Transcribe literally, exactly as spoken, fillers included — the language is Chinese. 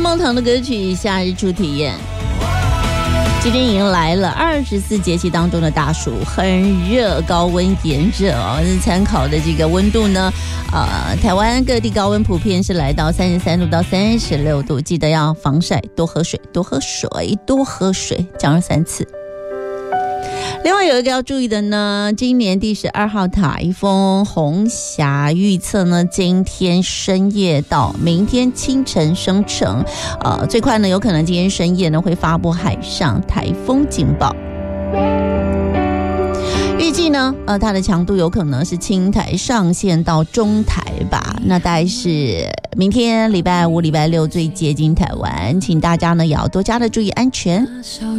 梦彤的歌曲《夏日初体验》。今天迎来了二十四节气当中的大暑，很热，高温炎热哦。参考的这个温度呢，呃，台湾各地高温普遍是来到三十三度到三十六度，记得要防晒，多喝水，多喝水，多喝水，讲了三次。另外有一个要注意的呢，今年第十二号台风红霞预测呢，今天深夜到明天清晨生成，呃，最快呢有可能今天深夜呢会发布海上台风警报。预计呢，呃，它的强度有可能是轻台上线到中台吧，那大概是明天礼拜五、礼拜六最接近台湾，请大家呢也要多加的注意安全。